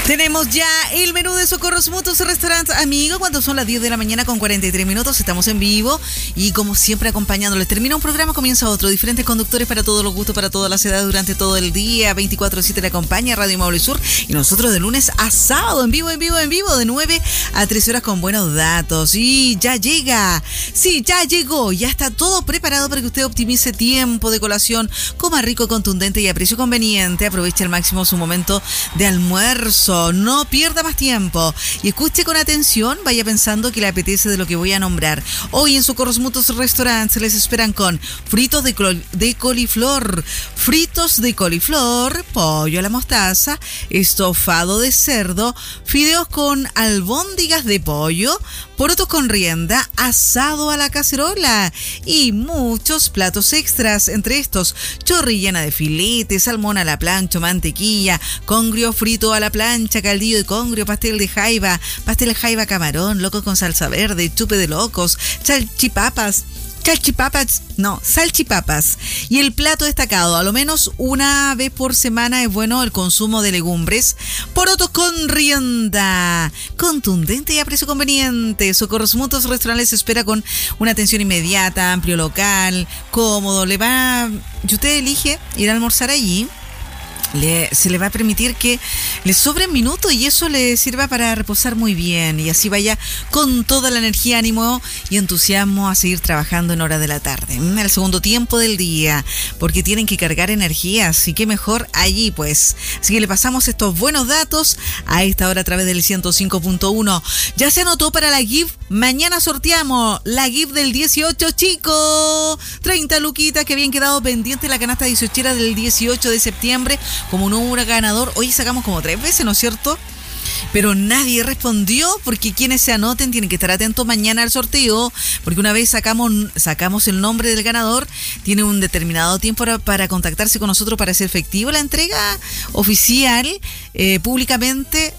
Tenemos ya el menú de Socorros Mutuos Restaurant Amigo. Cuando son las 10 de la mañana con 43 minutos, estamos en vivo y como siempre acompañándoles. Termina un programa, comienza otro. Diferentes conductores para todos los gustos, para todas las edades durante todo el día. 24/7 le acompaña Radio Maule Sur y nosotros de lunes a sábado en vivo, de 9 a 13 horas con buenos datos. Y ya llega, sí, ya llegó, ya está todo preparado para que usted optimice tiempo de colación, coma rico, contundente y a precio conveniente. Aproveche al máximo su momento de almuerzo. No pierda más tiempo y escuche con atención, vaya pensando que le apetece de lo que voy a nombrar. Hoy en Socorros Mutuos Restaurant se les esperan con fritos de coliflor, pollo a la mostaza, estofado de cerdo, fideos con albóndigas de pollo, porotos con rienda, asado a la cacerola y muchos platos extras, entre estos chorrillana de filete, salmón a la plancha, mantequilla, congrio frito a la plancha, caldillo de congrio, pastel de jaiba camarón, loco con salsa verde, chupe de locos, salchipapas. Y el plato destacado, a lo menos una vez por semana es bueno el consumo de legumbres. Porotos con rienda, contundente y a precio conveniente. Socorros Mutuos Restaurant les espera con una atención inmediata, amplio local, cómodo. Si usted elige ir a almorzar allí, se le va a permitir que le sobren minutos y eso le sirva para reposar muy bien y así vaya con toda la energía, ánimo y entusiasmo a seguir trabajando en hora de la tarde, en el segundo tiempo del día, porque tienen que cargar energías y qué mejor allí pues. Así que le pasamos estos buenos datos a esta hora a través del 105.1. Ya se anotó para la GIF, mañana sorteamos la GIF del 18, chicos, 30 luquitas que habían quedado pendientes la canasta 18era del 18 de septiembre. Como no hubo un ganador, hoy sacamos como 3 veces, ¿no es cierto? Pero nadie respondió porque quienes se anoten tienen que estar atentos mañana al sorteo, porque una vez sacamos el nombre del ganador, tiene un determinado tiempo para contactarse con nosotros para hacer efectivo la entrega oficial públicamente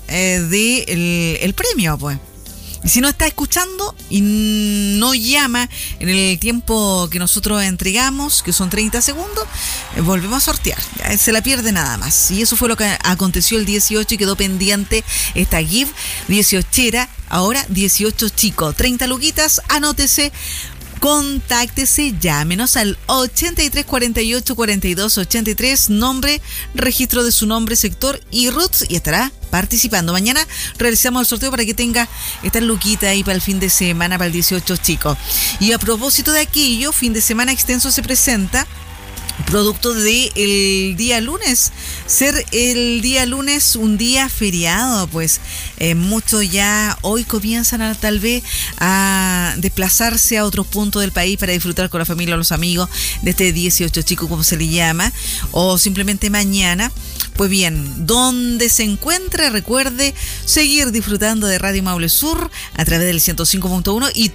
del premio, pues. Y si no está escuchando y no llama en el tiempo que nosotros entregamos, que son 30 segundos, volvemos a sortear. Ya se la pierde nada más. Y eso fue lo que aconteció el 18 y quedó pendiente esta GIF 18era, ahora 18 chicos. 30 luquitas, anótese. Contáctese, llámenos al 83 48 42 83, nombre, registro de su nombre, sector y RUTS y estará participando. Mañana realizamos el sorteo para que tenga esta luquita ahí para el fin de semana, para el 18 chicos. Y a propósito de aquello, fin de semana extenso se presenta, producto de el día lunes, ser el día lunes un día feriado, pues muchos ya hoy comienzan tal vez a desplazarse a otros puntos del país para disfrutar con la familia o los amigos de este 18 chico, como se le llama, o simplemente mañana. Pues bien, donde se encuentre, recuerde seguir disfrutando de Radio Maule Sur a través del 105.1 y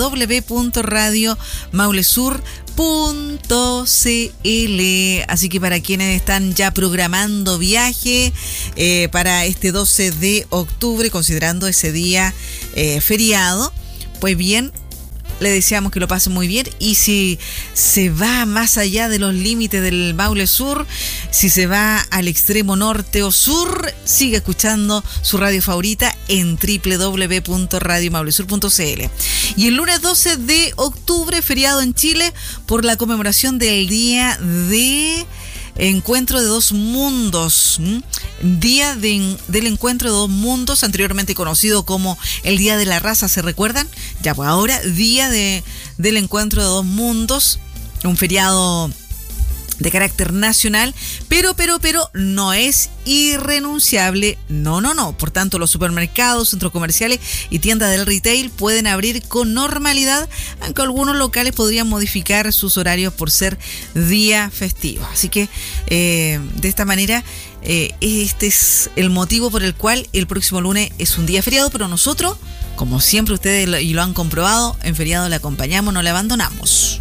www.radiomaulesur.cl. Así que para quienes están ya programando viaje para este 12 de octubre, considerando ese día feriado, pues bien, le deseamos que lo pasen muy bien. Y si se va más allá de los límites del Maule Sur, si se va al extremo norte o sur, sigue escuchando su radio favorita en www.radiomaulesur.cl. Y el lunes 12 de octubre, feriado en Chile por la conmemoración del Día de Encuentro de Dos Mundos, Día del Encuentro de Dos Mundos, anteriormente conocido como el Día de la Raza, ¿se recuerdan? Ya, pues ahora Día del Encuentro de Dos Mundos, un feriado de carácter nacional, pero no es irrenunciable, no. Por tanto, los supermercados, centros comerciales y tiendas del retail pueden abrir con normalidad, aunque algunos locales podrían modificar sus horarios por ser día festivo. Así que de esta manera este es el motivo por el cual el próximo lunes es un día feriado, pero nosotros, como siempre ustedes lo han comprobado, en feriado le acompañamos, no le abandonamos.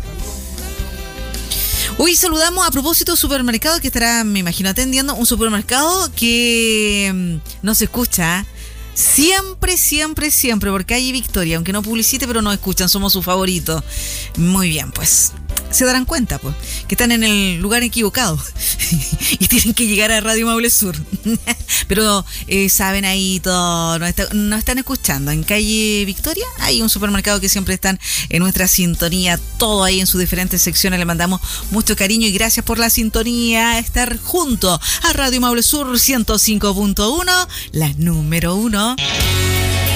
Hoy saludamos a propósito de supermercado que estará, me imagino, atendiendo, un supermercado que nos escucha siempre, porque hay Victoria, aunque no publicite, pero nos escuchan, somos su favorito. Muy bien, pues se darán cuenta, pues, que están en el lugar equivocado y tienen que llegar a Radio Maule Sur. Pero saben ahí todo, nos están escuchando. En calle Victoria hay un supermercado que siempre están en nuestra sintonía, todo ahí en sus diferentes secciones. Le mandamos mucho cariño y gracias por la sintonía, estar junto a Radio Maule Sur 105.1, la número 1.